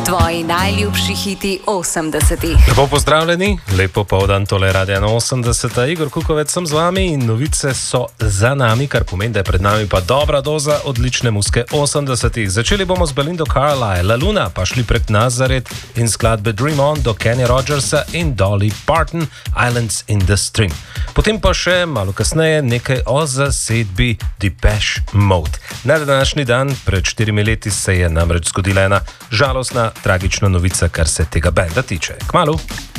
Tvoji najljubši hiti 80-ih. Lepo pozdravljeni, lepo povdan, tole Radio 80. Igor Kukovec sem z vami in novice so za nami, kar pomeni, da je pred nami pa dobra doza odlične muske 80-ih. Začeli bomo z Belinda Carlisle, La Luna, pa šli prek Nazareth in skladbe Dream On do Kenny Rogersa in Dolly Parton, Islands in the Stream. Potem pa še malo kasneje nekaj o zasedbi Depeche Mode. Na današnji dan, pred 4 leti, se je namreč zgodila ena žalostna, tragična novica, kar se tega benda tiče. Kmalu!